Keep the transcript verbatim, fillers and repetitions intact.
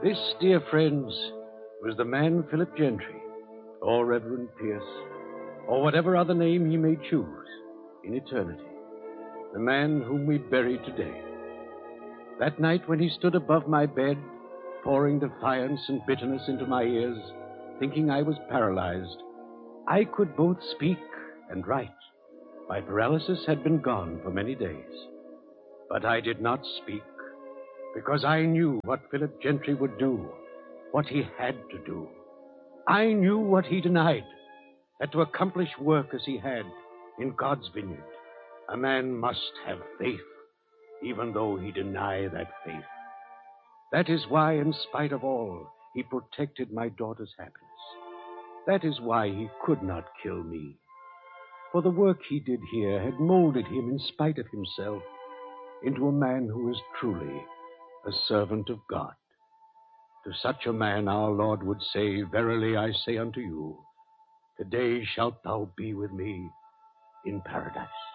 This, dear friends, was the man Philip Gentry, or Reverend Pierce, or whatever other name he may choose in eternity. The man whom we bury today. That night when he stood above my bed, pouring defiance and bitterness into my ears, thinking I was paralyzed, I could both speak and write. My paralysis had been gone for many days. But I did not speak, because I knew what Philip Gentry would do, what he had to do. I knew what he denied, that to accomplish work as he had in God's vineyard, a man must have faith, even though he deny that faith. That is why, in spite of all, he protected my daughter's happiness. That is why he could not kill me. For the work he did here had molded him, in spite of himself, into a man who is truly a servant of God. To such a man our Lord would say, "Verily I say unto you, today shalt thou be with me in paradise."